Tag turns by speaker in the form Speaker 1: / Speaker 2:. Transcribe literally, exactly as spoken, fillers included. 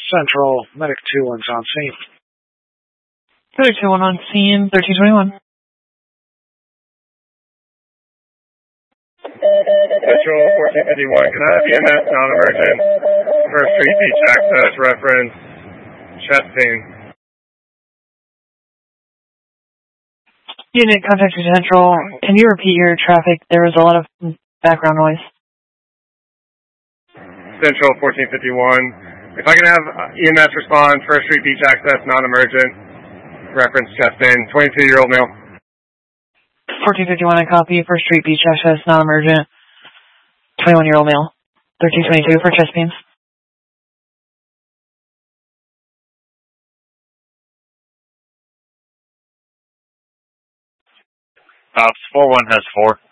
Speaker 1: Central, Medic two one's on scene.
Speaker 2: Medic two one on scene, thirteen twenty-one.
Speaker 3: Central, fourteen fifty-one, can I have E M S non-emergent for Street Beach access reference, chest pain?
Speaker 2: Unit, contact to Central. Can you repeat your traffic? There was a lot of background noise.
Speaker 3: Central, fourteen fifty-one. If I can have E M S respond for Street Beach access non-emergent, reference chest pain, twenty-two-year-old male.
Speaker 2: fourteen fifty-one, I copy for Street Beach access non-emergent, twenty-one-year-old male. thirteen twenty-two for chest pains.
Speaker 4: Ops four one has four.